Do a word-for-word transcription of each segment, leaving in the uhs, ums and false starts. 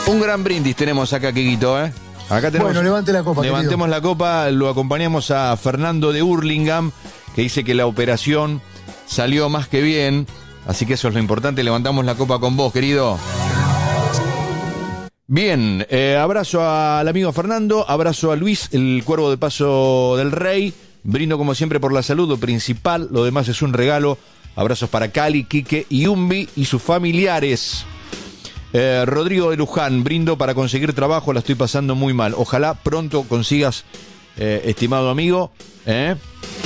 Un gran brindis tenemos acá, Kikito, ¿eh? Acá tenemos, bueno, levante la copa. Levantemos querido. la copa, lo acompañamos a Fernando de Hurlingham, que dice que la operación salió más que bien, así que eso es lo importante, levantamos la copa con vos, querido. Bien, eh, abrazo al amigo Fernando, abrazo a Luis, el cuervo de Paso del Rey, brindo como siempre por la salud, lo principal, lo demás es un regalo. Abrazos para Cali, Quique y Umbi y sus familiares. Eh, Rodrigo de Luján, brindo para conseguir trabajo, la estoy pasando muy mal. Ojalá pronto consigas, eh, estimado amigo. ¿eh?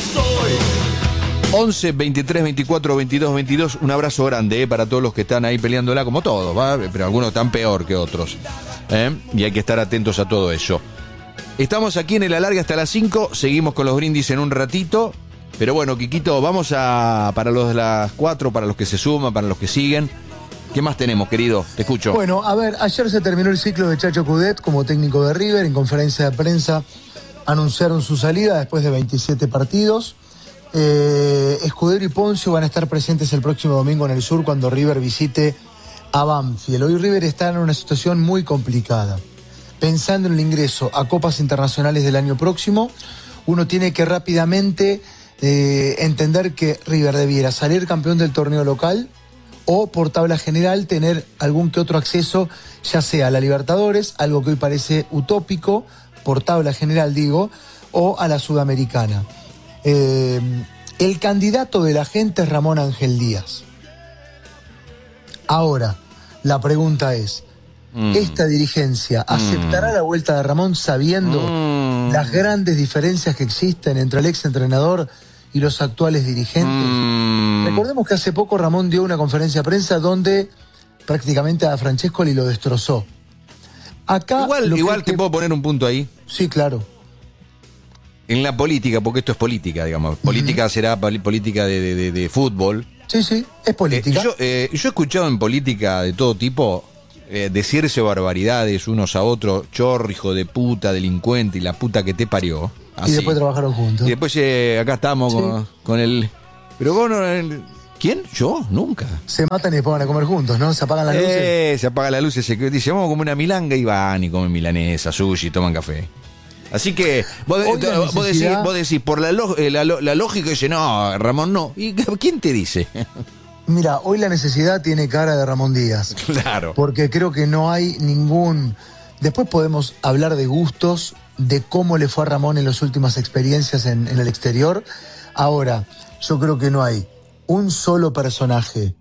once, veintitrés, veinticuatro, veintidós, veintidós. Un abrazo grande eh, para todos los que están ahí peleándola, como todos, ¿va? Pero algunos están peor que otros. ¿eh? Y hay que estar atentos a todo eso. Estamos aquí en el Alargue hasta las cinco. Seguimos con los brindis en un ratito. Pero bueno, Kikito, vamos a para los de las cuatro, para los que se suman, para los que siguen. ¿Qué más tenemos, querido? Te escucho. Bueno, a ver, ayer se terminó el ciclo de Chacho Coudet como técnico de River. En conferencia de prensa anunciaron su salida después de veintisiete partidos. Eh, Escudero y Poncio van a estar presentes el próximo domingo en el sur cuando River visite a Banfield. Hoy River está en una situación muy complicada. Pensando en el ingreso a copas internacionales del año próximo, uno tiene que rápidamente eh, entender que River debiera salir campeón del torneo local o por tabla general tener algún que otro acceso, ya sea a la Libertadores, algo que hoy parece utópico, por tabla general digo, o a la Sudamericana. Eh, el candidato de la gente es Ramón Ángel Díaz. Ahora, la pregunta es, mm. ¿esta dirigencia aceptará mm. la vuelta de Ramón sabiendo mm. las grandes diferencias que existen entre el ex entrenador y los actuales dirigentes? Mm. Recordemos que hace poco Ramón dio una conferencia de prensa donde prácticamente a Francescoli lo destrozó. Acá igual igual que... te puedo poner un punto ahí. Sí, claro. En la política, porque esto es política, digamos. Política uh-huh. será política de, de, de, de fútbol. Sí, sí, es política. Eh, yo, eh, yo he escuchado en política de todo tipo eh, decirse barbaridades unos a otros, chorro, hijo de puta, delincuente y la puta que te parió. Así. Y después trabajaron juntos. Y después eh, acá estamos sí. con, con el... Pero vos no... El... ¿Quién? ¿Yo? Nunca. Se matan y después van a comer juntos, ¿no? Se apagan las luces. Eh, se apagan las luces. Se dice, vamos a comer una milanga y van y comen milanesa, sushi, toman café. Así que vos, necesidad... vos, decís, vos decís, por la, la, la lógica, dice, no, Ramón no. ¿Y quién te dice? Mira, hoy la necesidad tiene cara de Ramón Díaz. Claro. Porque creo que no hay ningún... Después podemos hablar de gustos, de cómo le fue a Ramón en las últimas experiencias en, en el exterior. Ahora, yo creo que no hay un solo personaje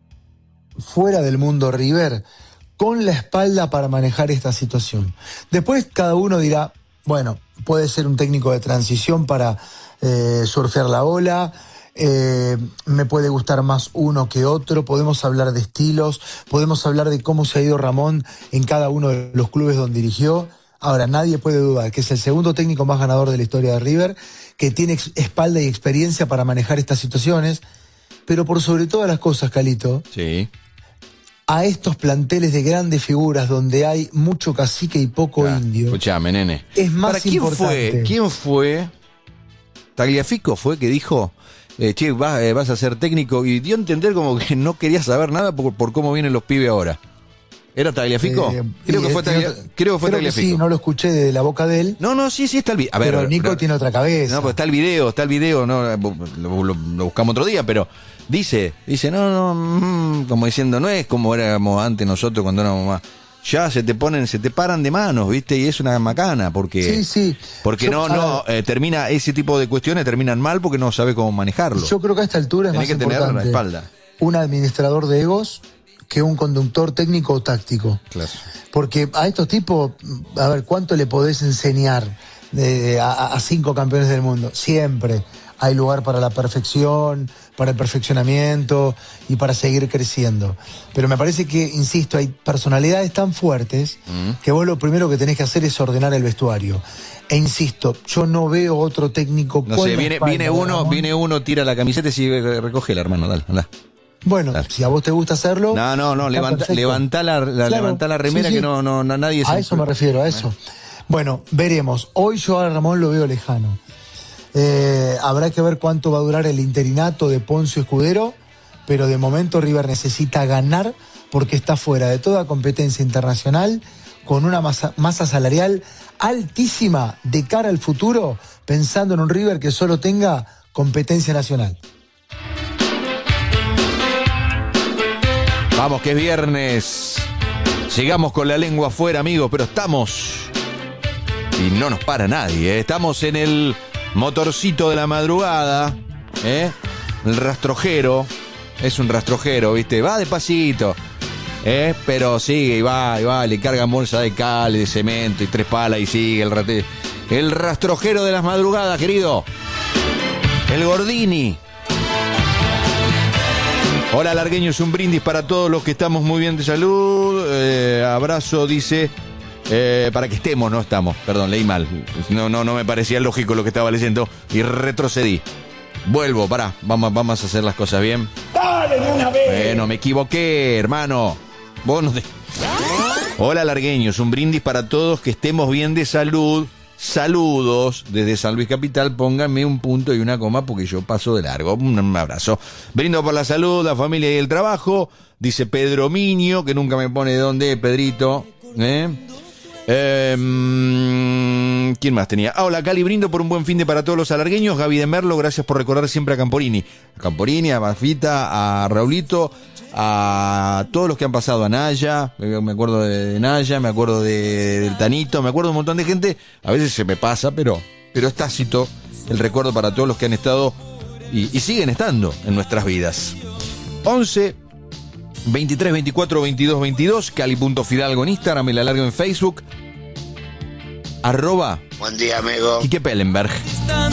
fuera del mundo River con la espalda para manejar esta situación. Después cada uno dirá, bueno, puede ser un técnico de transición para eh, surfear la ola, eh, me puede gustar más uno que otro, podemos hablar de estilos, podemos hablar de cómo se ha ido Ramón en cada uno de los clubes donde dirigió. Ahora, nadie puede dudar que es el segundo técnico más ganador de la historia de River, que tiene espalda y experiencia para manejar estas situaciones, pero por sobre todas las cosas, Calito, sí. a estos planteles de grandes figuras donde hay mucho cacique y poco ah, indio. Escuchame, nene. Es más ¿Para quién importante. Fue, ¿Quién fue? Tagliafico fue que dijo, eh, che, vas, eh, vas a ser técnico, y dio a entender como que no quería saber nada por, por cómo vienen los pibes ahora. ¿Era Tagliafico? Eh, creo, que fue Taglia, otro, creo que fue creo Tagliafico. Que sí, no lo escuché de la boca de él. No, no, sí, sí está el video. A ver, pero Nico pero, tiene otra cabeza. No, pues está el video, está el video, no, lo, lo, lo buscamos otro día, pero dice, dice, no, no, mm, como diciendo, no es como éramos antes nosotros cuando éramos más. Ya se te ponen, se te paran de manos, ¿viste? Y es una macana, porque sí, sí. porque yo, no, no, eh, termina, ese tipo de cuestiones terminan mal porque no sabe cómo manejarlo. Yo creo que a esta altura es Tenés más que importante tener la espalda. Un administrador de egos que un conductor técnico o táctico. Claro. Porque a estos tipos, a ver, ¿cuánto le podés enseñar de, a, a cinco campeones del mundo? Siempre hay lugar para la perfección, para el perfeccionamiento y para seguir creciendo. Pero me parece que, insisto, hay personalidades tan fuertes mm. que vos lo primero que tenés que hacer es ordenar el vestuario. E insisto, yo no veo otro técnico. No sé, viene, viene uno, viene uno, tira la camiseta y sigue, recógela, hermano, dale, anda. Bueno, claro. Si a vos te gusta hacerlo... No, no, no, levanta, levanta, la, la, claro, levanta la remera, sí, sí. que no, no, no nadie... A se... eso me refiero, a eso. Bueno, veremos. Hoy yo a Ramón lo veo lejano. Eh, habrá que ver cuánto va a durar el interinato de Poncio Escudero, pero de momento River necesita ganar porque está fuera de toda competencia internacional, con una masa, masa salarial altísima de cara al futuro, pensando en un River que solo tenga competencia nacional. Vamos, que es viernes. Sigamos con la lengua afuera, amigos, pero estamos... Y no nos para nadie, ¿eh? Estamos en el motorcito de la madrugada, ¿eh? El rastrojero. Es un rastrojero, ¿viste? Va despacito, ¿eh? Pero sigue y va, y va, le cargan bolsa de cal, de cemento y tres palas y sigue el rate... El rastrojero de las madrugadas, querido. El Gordini. Hola, largueños, un brindis para todos los que estamos muy bien de salud. Eh, abrazo, dice, eh, para que estemos, no estamos. Perdón, leí mal. No, no, no me parecía lógico lo que estaba leyendo y retrocedí. Vuelvo, pará, vamos, vamos a hacer las cosas bien. ¡Dale de una vez! Bueno, me equivoqué, hermano. Vos no te... Hola, largueños, un brindis para todos que estemos bien de salud. Saludos desde San Luis Capital, pónganme un punto y una coma porque yo paso de largo. Un abrazo. Brindo por la salud, la familia y el trabajo, dice Pedro Miño, que nunca me pone de dónde, Pedrito. ¿Eh? Eh, ¿Quién más tenía? Ah, hola, Cali, brindo por un buen fin de para todos los alargueños. Gaby de Merlo, gracias por recordar siempre a Camporini. A Camporini, a Mafita, a Raulito, a todos los que han pasado, a Naya, me acuerdo de Naya, me acuerdo de, del Tanito, me acuerdo de un montón de gente. A veces se me pasa, pero, pero es tácito el recuerdo para todos los que han estado y, y siguen estando en nuestras vidas. once, veintitrés, veinticuatro, veintidós, veintidós, Cali.Fidalgo en Instagram, el alargo en Facebook, arroba Buen día, amigo. Quique Pellenberg.